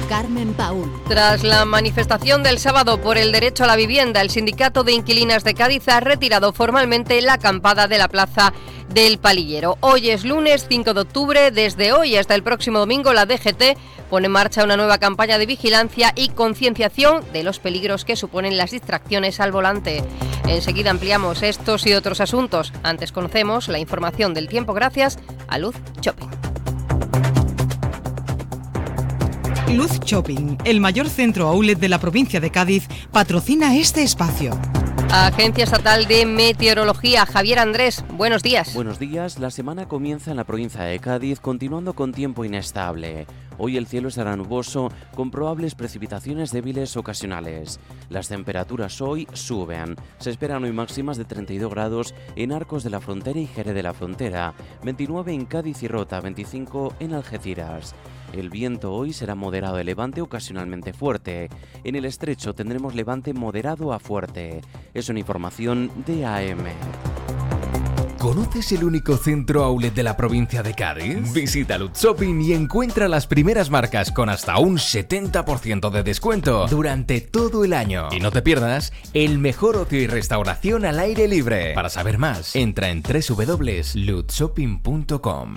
Carmen Paúl. Tras la manifestación del sábado por el derecho a la vivienda, el Sindicato de Inquilinas de Cádiz ha retirado formalmente la acampada de la Plaza del Palillero. Hoy es lunes 5 de octubre. Desde hoy hasta el próximo domingo, la DGT pone en marcha una nueva campaña de vigilancia y concienciación de los peligros que suponen las distracciones al volante. Enseguida ampliamos estos y otros asuntos. Antes conocemos la información del tiempo gracias a Luz Shopping. Luz Shopping, el mayor centro outlet de la provincia de Cádiz, patrocina este espacio. Agencia Estatal de Meteorología, Javier Andrés, buenos días. Buenos días, la semana comienza en la provincia de Cádiz, continuando con tiempo inestable. Hoy el cielo estará nuboso, con probables precipitaciones débiles ocasionales. Las temperaturas hoy suben. Se esperan hoy máximas de 32 grados en Arcos de la Frontera y Jerez de la Frontera, 29 en Cádiz y Rota, 25 en Algeciras. El viento hoy será moderado de levante, ocasionalmente fuerte. En el estrecho tendremos levante moderado a fuerte. Es una información de AM. ¿Conoces el único centro outlet de la provincia de Cádiz? Visita Luz Shopping y encuentra las primeras marcas con hasta un 70% de descuento durante todo el año. Y no te pierdas el mejor ocio y restauración al aire libre. Para saber más, entra en www.luzshopping.com.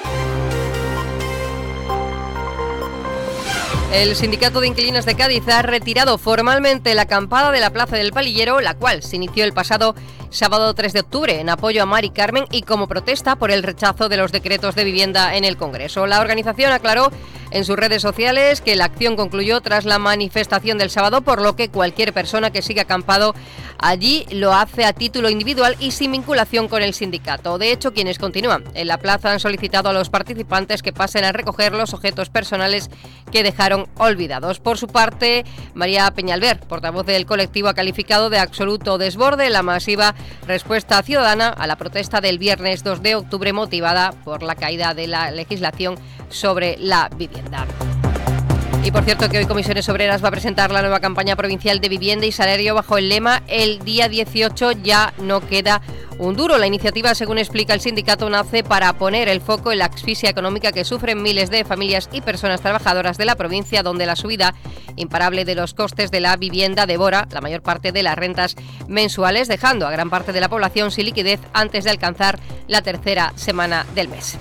El Sindicato de Inquilinas de Cádiz ha retirado formalmente la acampada de la Plaza del Palillero, la cual se inició el pasado sábado 3 de octubre en apoyo a Mari Carmen y como protesta por el rechazo de los decretos de vivienda en el Congreso. La organización aclaró en sus redes sociales que la acción concluyó tras la manifestación del sábado, por lo que cualquier persona que siga acampado allí lo hace a título individual y sin vinculación con el sindicato. De hecho, quienes continúan en la plaza han solicitado a los participantes que pasen a recoger los objetos personales que dejaron olvidados. Por su parte, María Peñalver, portavoz del colectivo, ha calificado de absoluto desborde la masiva respuesta ciudadana a la protesta del viernes 2 de octubre motivada por la caída de la legislación sobre la vivienda. Y por cierto que hoy Comisiones Obreras va a presentar la nueva campaña provincial de vivienda y salario bajo el lema "El día 18 ya no queda un duro". La iniciativa, según explica el sindicato, nace para poner el foco en la asfixia económica que sufren miles de familias y personas trabajadoras de la provincia, donde la subida imparable de los costes de la vivienda devora la mayor parte de las rentas mensuales, dejando a gran parte de la población sin liquidez antes de alcanzar la tercera semana del mes.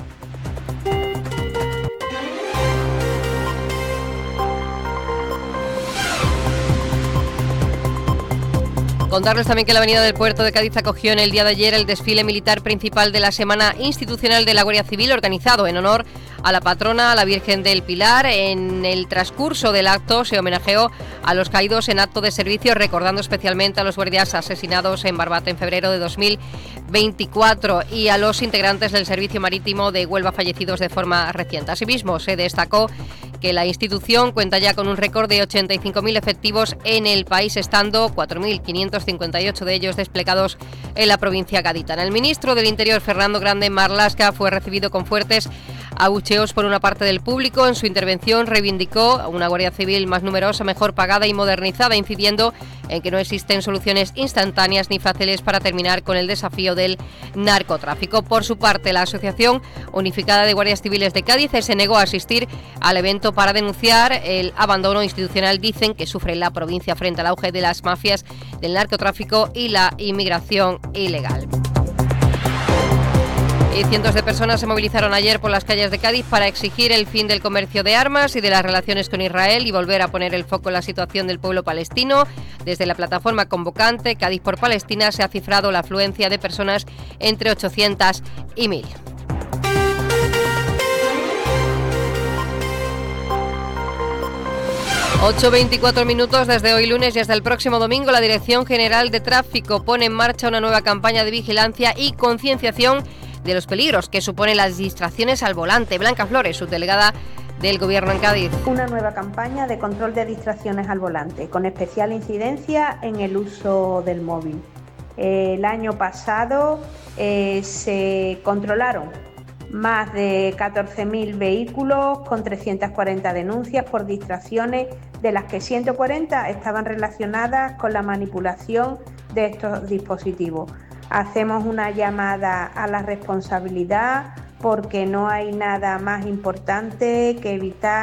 Contarles también que la Avenida del Puerto de Cádiz acogió en el día de ayer el desfile militar principal de la Semana Institucional de la Guardia Civil, organizado en honor a la patrona, a la Virgen del Pilar. En el transcurso del acto se homenajeó a los caídos en acto de servicio, recordando especialmente a los guardias asesinados en Barbate en febrero de 2024 y a los integrantes del Servicio Marítimo de Huelva fallecidos de forma reciente. Asimismo, se destacó que la institución cuenta ya con un récord de 85.000 efectivos en el país, estando 4.558 de ellos desplegados en la provincia gaditana. El ministro del Interior, Fernando Grande Marlaska, fue recibido con fuertes abucheos por una parte del público. En su intervención reivindicó una Guardia Civil más numerosa, mejor pagada y modernizada, incidiendo en que no existen soluciones instantáneas ni fáciles para terminar con el desafío del narcotráfico. Por su parte, la Asociación Unificada de Guardias Civiles de Cádiz se negó a asistir al evento para denunciar el abandono institucional, dicen, que sufre la provincia frente al auge de las mafias del narcotráfico y la inmigración ilegal. Y cientos de personas se movilizaron ayer por las calles de Cádiz para exigir el fin del comercio de armas y de las relaciones con Israel y volver a poner el foco en la situación del pueblo palestino. Desde la plataforma convocante Cádiz por Palestina se ha cifrado la afluencia de personas entre 800 y 1.000. ...8:24 desde hoy lunes y hasta el próximo domingo... la Dirección General de Tráfico pone en marcha una nueva campaña de vigilancia y concienciación de los peligros que suponen las distracciones al volante. Blanca Flores, subdelegada del Gobierno en Cádiz. Una nueva campaña de control de distracciones al volante, con especial incidencia en el uso del móvil. El año pasado se controlaron más de 14.000 vehículos con 340 denuncias por distracciones, de las que 140 estaban relacionadas con la manipulación de estos dispositivos. Hacemos una llamada a la responsabilidad porque no hay nada más importante que evitar